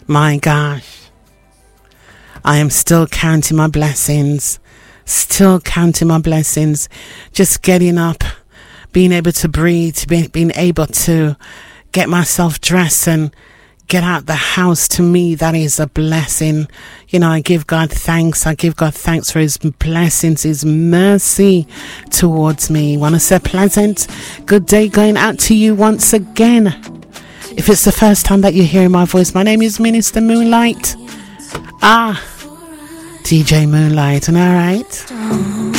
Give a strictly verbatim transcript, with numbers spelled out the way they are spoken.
My gosh. I am still counting my blessings. Still counting my blessings. Just getting up. Being able to breathe. Be, being able to get myself dressed and get out the house. To me, that is a blessing. You know, I give God thanks. I give God thanks for his blessings, his mercy towards me. Want to say pleasant good day going out to you once again. If it's the first time that you're hearing my voice, my name is Minister Moonlight. Ah, D J Moonlight, and all right.